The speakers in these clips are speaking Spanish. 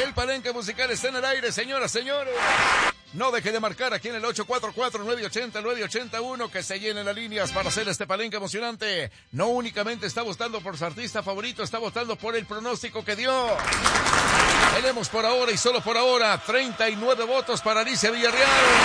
El palenque musical está en el aire, señoras, señores. No deje de marcar aquí en el 844-980-981 que se llenen las líneas para hacer este palenque emocionante. No únicamente está votando por su artista favorito, está votando por el pronóstico que dio. Tenemos por ahora y solo por ahora 39 votos para Alicia Villarreal.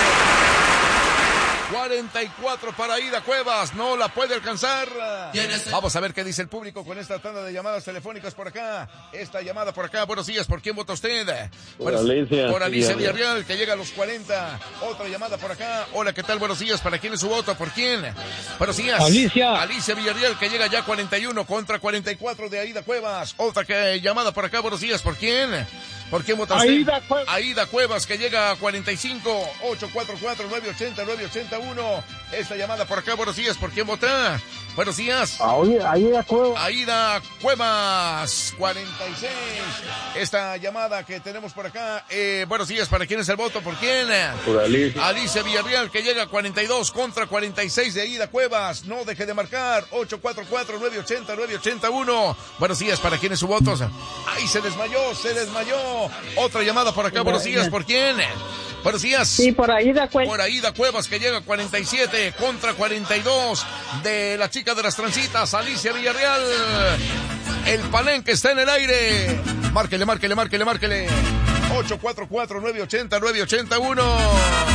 44 para Aida Cuevas, no la puede alcanzar. Vamos a ver qué dice el público con esta tanda de llamadas telefónicas por acá. Esta llamada por acá, buenos días, ¿por quién vota usted? Por Alicia Villarreal, que llega a los 40. Otra llamada por acá. Hola, ¿qué tal? Buenos días, ¿para quién es su voto? ¿Por quién? Buenos días. Alicia Villarreal, que llega ya 41 contra 44 de Aida Cuevas. Otra llamada por acá, buenos días, ¿por quién? ¿Por quién vota usted? Aida Cuevas, que llega a 45, 844-980-981. Esta llamada por acá, buenos días, ¿por quién vota? Buenos días. Aida Cuevas. Aida Cuevas, 46. Esta llamada que tenemos por acá, buenos días, ¿para quién es el voto? ¿Por quién? Por Alicia. Alicia Villarreal, que llega a 42 contra 46 de Aida Cuevas. No deje de marcar, 844-980-981. Buenos días, ¿para quién es su voto? ¡Ay, se desmayó! Otra llamada por acá, buenos días, ¿por quién? Buenos días. Sí, por Aida Cuevas. Por Aida Cuevas, que llega a 47 contra 42 de la chica de las trencitas, Alicia Villarreal. El palenque está en el aire. Márquele. 844-980-981.